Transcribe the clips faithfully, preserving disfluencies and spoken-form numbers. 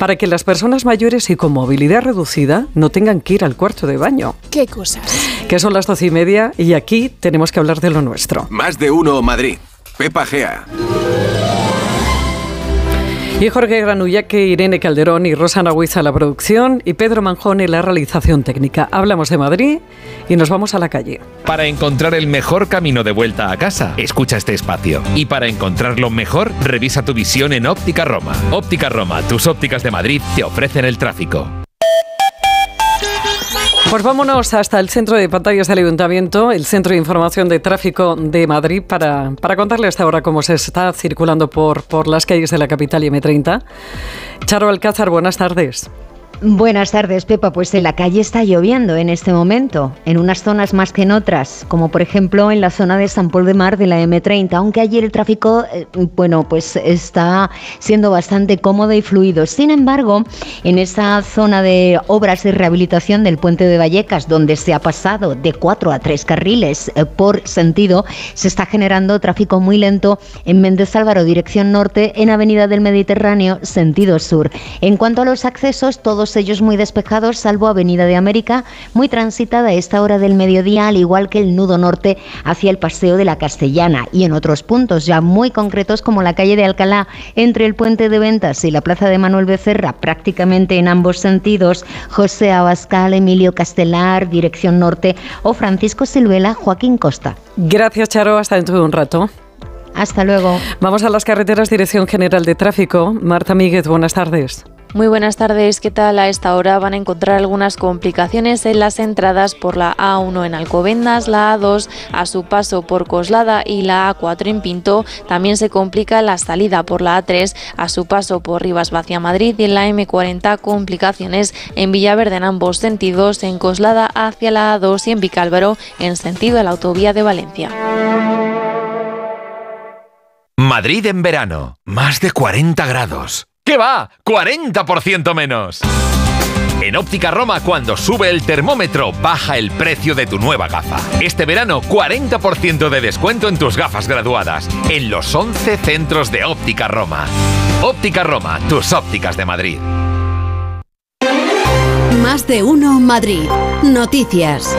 para que las personas mayores y con movilidad reducida no tengan que ir al cuarto de baño. ¿Qué cosas? Que son las doce y media y aquí tenemos que hablar de lo nuestro. Más de uno Madrid. Pepa Gea. Y Jorge Granullaque, Irene Calderón y Rosana Huiza la producción y Pedro Manjón en la realización técnica. Hablamos de Madrid y nos vamos a la calle. Para encontrar el mejor camino de vuelta a casa, escucha este espacio. Y para encontrarlo mejor, revisa tu visión en Óptica Roma. Óptica Roma, tus ópticas de Madrid te ofrecen el tráfico. Pues vámonos hasta el centro de pantallas del Ayuntamiento, el Centro de Información de Tráfico de Madrid, para, para contarle hasta ahora cómo se está circulando por, por las calles de la capital y eme treinta. Charo Alcázar, buenas tardes. Buenas tardes, Pepa. Pues en la calle está lloviendo en este momento, en unas zonas más que en otras, como por ejemplo en la zona de San Pol de Mar de la eme treinta, aunque allí el tráfico, eh, bueno, pues está siendo bastante cómodo y fluido. Sin embargo, en esa zona de obras de rehabilitación del puente de Vallecas, donde se ha pasado de cuatro a tres carriles eh, por sentido, se está generando tráfico muy lento en Méndez Álvaro, dirección norte, en Avenida del Mediterráneo, sentido sur. En cuanto a los accesos, todos ellos muy despejados, salvo Avenida de América, muy transitada a esta hora del mediodía, al igual que el nudo norte hacia el Paseo de la Castellana, y en otros puntos ya muy concretos como la calle de Alcalá, entre el Puente de Ventas y la Plaza de Manuel Becerra, prácticamente en ambos sentidos, José Abascal, Emilio Castelar, dirección norte, o Francisco Silvela, Joaquín Costa. Gracias, Charo, hasta dentro de un rato. Hasta luego. Vamos a las carreteras, Dirección General de Tráfico. Marta Míguez, buenas tardes. Muy buenas tardes, ¿qué tal? A esta hora van a encontrar algunas complicaciones en las entradas por la A uno en Alcobendas, la A dos a su paso por Coslada y la A cuatro en Pinto. También se complica la salida por la A tres a su paso por Rivas hacia Madrid, y en la eme cuarenta complicaciones en Villaverde en ambos sentidos, en Coslada hacia la A dos y en Vicálvaro en sentido de la autovía de Valencia. Madrid en verano, más de cuarenta grados. ¿Qué va? ¡cuarenta por ciento menos! En Óptica Roma, cuando sube el termómetro, baja el precio de tu nueva gafa. Este verano, cuarenta por ciento de descuento en tus gafas graduadas, en los once centros de Óptica Roma. Óptica Roma, tus ópticas de Madrid. Más de uno Madrid. Noticias.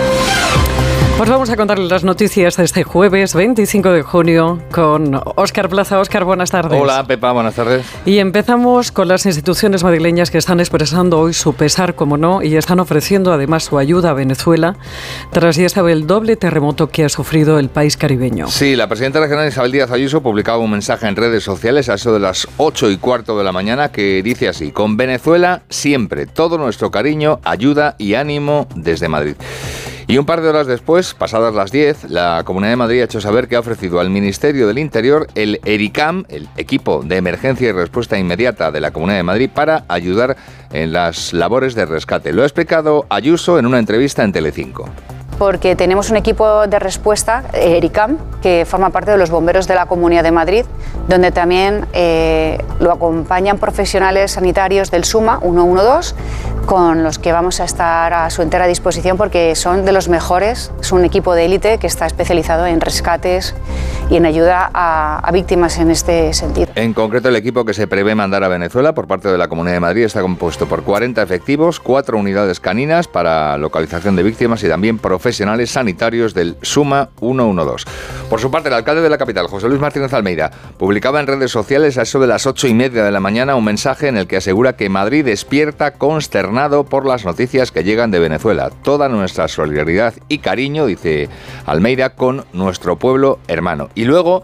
Pues vamos a contarles las noticias de este jueves veinticinco de junio con Óscar Plaza. Óscar, buenas tardes. Hola, Pepa, buenas tardes. Y empezamos con las instituciones madrileñas que están expresando hoy su pesar, como no, y están ofreciendo además su ayuda a Venezuela tras ya sabe el doble terremoto que ha sufrido el país caribeño. Sí, la presidenta regional Isabel Díaz Ayuso publicaba un mensaje en redes sociales a eso de las ocho y cuarto de la mañana que dice así: con Venezuela siempre, todo nuestro cariño, ayuda y ánimo desde Madrid. Y un par de horas después, pasadas las diez, la Comunidad de Madrid ha hecho saber que ha ofrecido al Ministerio del Interior el ERICAM, el equipo de emergencia y respuesta inmediata de la Comunidad de Madrid, para ayudar en las labores de rescate. Lo ha explicado Ayuso en una entrevista en Telecinco. Porque tenemos un equipo de respuesta, ERICAM, que forma parte de los bomberos de la Comunidad de Madrid, donde también eh, lo acompañan profesionales sanitarios del SUMA ciento doce, con los que vamos a estar a su entera disposición porque son de los mejores. Es un equipo de élite que está especializado en rescates y en ayuda a, a víctimas en este sentido. En concreto, el equipo que se prevé mandar a Venezuela por parte de la Comunidad de Madrid está compuesto por cuarenta efectivos, cuatro unidades caninas para localización de víctimas y también profesionales sanitarios del SUMA ciento doce. Por su parte, el alcalde de la capital, José Luis Martínez Almeida, publicaba en redes sociales a eso de las ocho y media de la mañana un mensaje en el que asegura que Madrid despierta consternado por las noticias que llegan de Venezuela. Toda nuestra solidaridad y cariño, dice Almeida, con nuestro pueblo hermano. Y luego,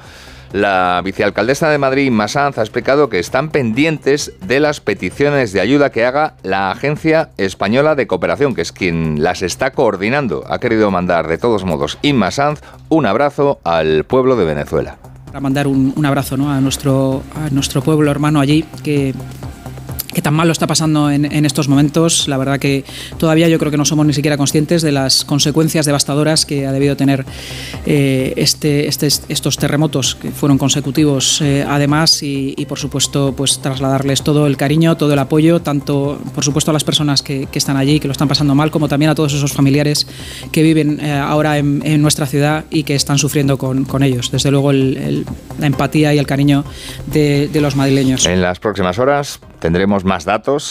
la vicealcaldesa de Madrid, Inma Sanz, ha explicado que están pendientes de las peticiones de ayuda que haga la Agencia Española de Cooperación, que es quien las está coordinando. Ha querido mandar, de todos modos, Inma Sanz, un abrazo al pueblo de Venezuela. Para mandar un, un abrazo, ¿no?, a nuestro, a nuestro pueblo hermano allí, que... que tan mal lo está pasando en, en estos momentos. La verdad que todavía yo creo que no somos ni siquiera conscientes de las consecuencias devastadoras que ha debido tener eh, este, este, estos terremotos que fueron consecutivos eh, además y, y por supuesto pues trasladarles todo el cariño, todo el apoyo, tanto por supuesto a las personas que, que están allí, que lo están pasando mal, como también a todos esos familiares que viven eh, ahora en, en nuestra ciudad y que están sufriendo con, con ellos. Desde luego el, el, la empatía y el cariño de, de los madrileños. En las próximas horas tendremos más datos